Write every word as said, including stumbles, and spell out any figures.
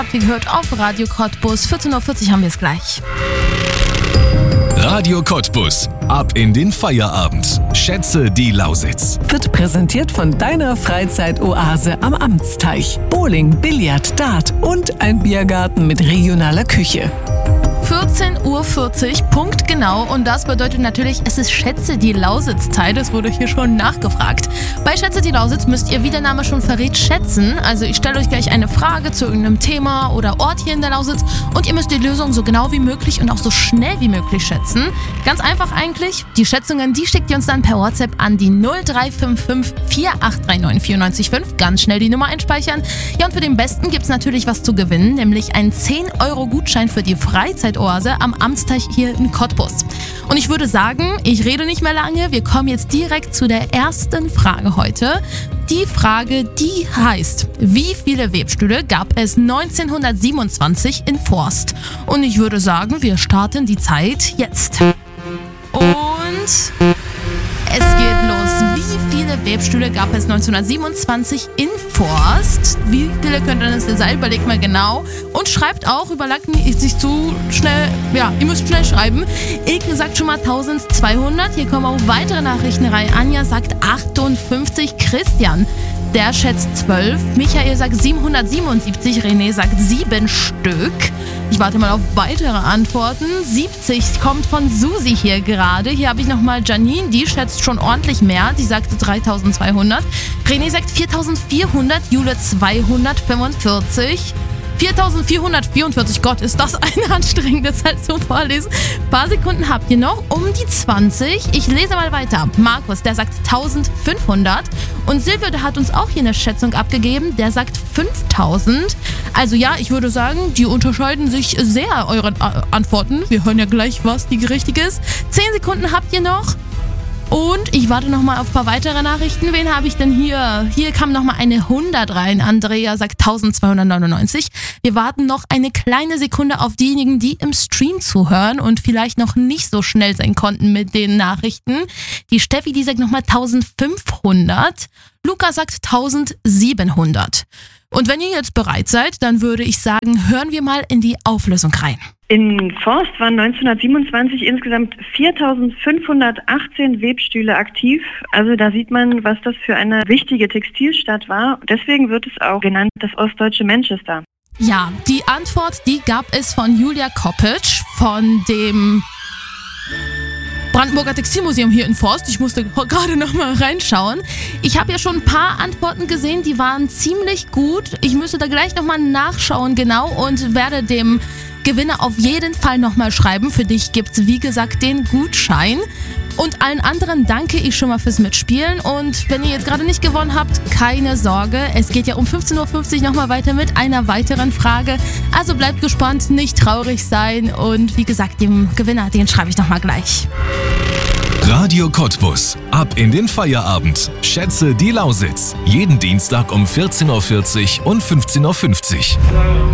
Habt ihr gehört auf Radio Cottbus. vierzehn Uhr vierzig haben wir es gleich. Radio Cottbus. Ab in den Feierabend. Schätze die Lausitz. Wird präsentiert von deiner Freizeitoase am Amtsteich. Bowling, Billard, Dart und ein Biergarten mit regionaler Küche. vierzehn Uhr vierzig, Punkt genau. Und das bedeutet natürlich, es ist Schätze die Lausitz-Zeit. Es wurde hier schon nachgefragt. Bei Schätze die Lausitz müsst ihr, wie der Name schon verrät, schätzen. Also ich stelle euch gleich eine Frage zu irgendeinem Thema oder Ort hier in der Lausitz und ihr müsst die Lösung so genau wie möglich und auch so schnell wie möglich schätzen. Ganz einfach eigentlich. Die Schätzungen, die schickt ihr uns dann per WhatsApp an die null drei fünf fünf vier acht drei neun vier neun fünf. Ganz schnell die Nummer einspeichern. Ja, und für den Besten gibt es natürlich was zu gewinnen, nämlich einen zehn Euro Gutschein für die Freizeitoase am Amtsteich hier in Cottbus. Und ich würde sagen, ich rede nicht mehr lange, wir kommen jetzt direkt zu der ersten Frage heute. Die Frage, die heißt, wie viele Webstühle gab es neunzehnhundertsiebenundzwanzig in Forst? Und ich würde sagen, wir starten die Zeit jetzt. Und es geht los. Wie viele Webstühle gab es neunzehnhundertsiebenundzwanzig in Forst? Wie viele könnte das denn sein? Überlegt mal genau. Und schreibt auch, überlegt nicht zu schnell, ja, ihr müsst schnell schreiben. Ilke sagt schon mal eintausendzweihundert. Hier kommen auch weitere Nachrichten rein. Anja sagt achtundfünfzig. Christian, der schätzt zwölf. Michael sagt siebenhundertsiebenundsiebzig. René sagt sieben Stück. Ich warte mal auf weitere Antworten. siebzig kommt von Susi hier gerade. Hier habe ich nochmal Janine, die schätzt schon ordentlich mehr. Die sagte dreitausendzweihundert. René sagt viertausendvierhundert. Jule zweihundertfünfundvierzig. viertausendvierhundertvierundvierzig. Gott, ist das eine anstrengende Zeit zum Vorlesen. Ein paar Sekunden habt ihr noch. Um die zwanzig. Ich lese mal weiter. Markus, der sagt eintausendfünfhundert. Und Silvio, der hat uns auch hier eine Schätzung abgegeben. Der sagt fünftausend. Also ja, ich würde sagen, die unterscheiden sich sehr, eure Antworten. Wir hören ja gleich, was die richtige ist. Zehn Sekunden habt ihr noch. Und ich warte nochmal auf ein paar weitere Nachrichten. Wen habe ich denn hier? Hier kam nochmal eine hundert rein. Andrea sagt eintausendzweihundertneunundneunzig. Wir warten noch eine kleine Sekunde auf diejenigen, die im Stream zuhören und vielleicht noch nicht so schnell sein konnten mit den Nachrichten. Die Steffi, die sagt nochmal eintausendfünfhundert. Luca sagt eintausendsiebenhundert. Und wenn ihr jetzt bereit seid, dann würde ich sagen, hören wir mal in die Auflösung rein. In Forst waren neunzehnhundertsiebenundzwanzig insgesamt viertausendfünfhundertachtzehn Webstühle aktiv. Also da sieht man, was das für eine wichtige Textilstadt war. Deswegen wird es auch genannt das ostdeutsche Manchester. Ja, die Antwort, die gab es von Julia Koppitsch von dem Brandenburger Textilmuseum hier in Forst. Ich musste gerade noch mal reinschauen. Ich habe ja schon ein paar Antworten gesehen, die waren ziemlich gut. Ich müsste da gleich noch mal nachschauen genau und werde dem Gewinner auf jeden Fall nochmal schreiben. Für dich gibt es, wie gesagt, den Gutschein. Und allen anderen danke ich schon mal fürs Mitspielen. Und wenn ihr jetzt gerade nicht gewonnen habt, keine Sorge. Es geht ja um fünfzehn Uhr fünfzig nochmal weiter mit einer weiteren Frage. Also bleibt gespannt, nicht traurig sein. Und wie gesagt, dem Gewinner, den schreibe ich nochmal gleich. Radio Cottbus. Ab in den Feierabend. Schätze die Lausitz. Jeden Dienstag um vierzehn Uhr vierzig und fünfzehn Uhr fünfzig.